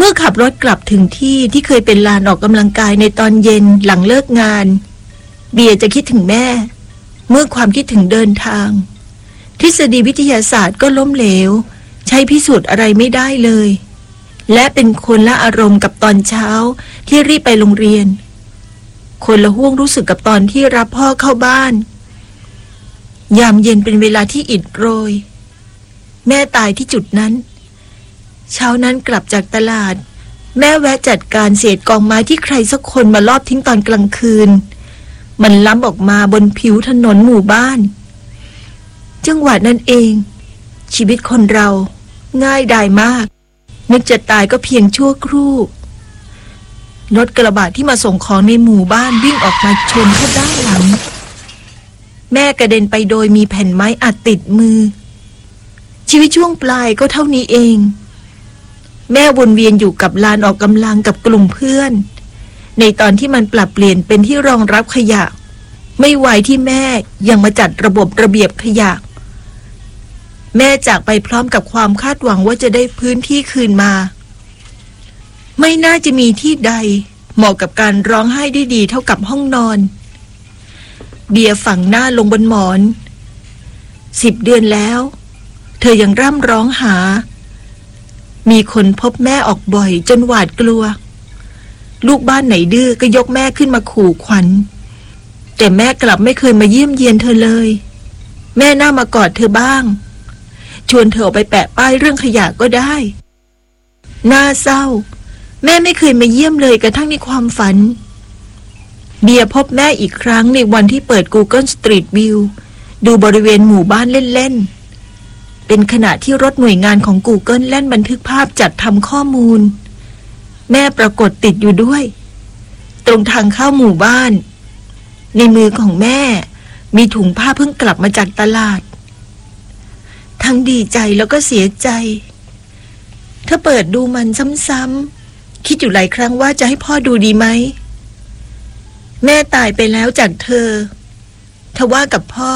มื่อขับรถกลับถึงที่ที่เคยเป็นลานออกกำลังกายในตอนเย็นหลังเลิกงานเบียร์จะคิดถึงแม่เมื่อความคิดถึงเดินทางทฤษฎีวิทยาศาสตร์ก็ล้มเหลวใช้พิสูจน์อะไรไม่ได้เลยและเป็นคนละอารมณ์กับตอนเช้าที่รีบไปโรงเรียนคนละห่วงรู้สึกกับตอนที่รับพ่อเข้าบ้านยามเย็นเป็นเวลาที่อิดโรยแม่ตายที่จุดนั้นเช้านั้นกลับจากตลาดแม่แวะจัดการเศษกองไม้ที่ใครสักคนมาลอบทิ้งตอนกลางคืนมันล้ำออกมาบนผิวถนนหมู่บ้านจังหวะนั้นเองชีวิตคนเราง่ายดายมากนึกจะตายก็เพียงชั่วครู่รถกระบะที่มาส่งของในหมู่บ้านวิ่งออกมาชนเข้าด้านหลังแม่กระเด็นไปโดยมีแผ่นไม้อัดติดมือชีวิตช่วงปลายก็เท่านี้เองแม่วนเวียนอยู่กับลานออกกำลังกับกลุ่มเพื่อนในตอนที่มันปรับเปลี่ยนเป็นที่รองรับขยะไม่ไหวที่แม่ยังมาจัดระบบระเบียบขยะแม่จากไปพร้อมกับความคาดหวังว่าจะได้พื้นที่คืนมาไม่น่าจะมีที่ใดเหมาะกับการร้องไห้ได้ดีเท่ากับห้องนอนเบียร์ฝังหน้าลงบนหมอน10 เดือนแล้วเธอยังร่ำร้องหามีคนพบแม่ออกบ่อยจนหวาดกลัวลูกบ้านไหนดื้อก็ยกแม่ขึ้นมาขู่ขวัญแต่แม่กลับไม่เคยมาเยี่ยมเยียนเธอเลยแม่น่ามากอดเธอบ้างชวนเธอออกไปแปะป้ายเรื่องขยะก็ได้น่าเศร้าแม่ไม่เคยมาเยี่ยมเลยกระทั่งในความฝันเบียร์พบแม่อีกครั้งในวันที่เปิด Google Street View ดูบริเวณหมู่บ้านเล่นๆเป็นขณะที่รถหน่วยงานของ Google เล่นบันทึกภาพจัดทำข้อมูลแม่ปรากฏติดอยู่ด้วยตรงทางเข้าหมู่บ้านในมือของแม่มีถุงผ้าเพิ่งกลับมาจากตลาดทั้งดีใจแล้วก็เสียใจเธอเปิดดูมันซ้ำๆคิดอยู่หลายครั้งว่าจะให้พ่อดูดีไหมแม่ตายไปแล้วจากเธอทว่ากับพ่อ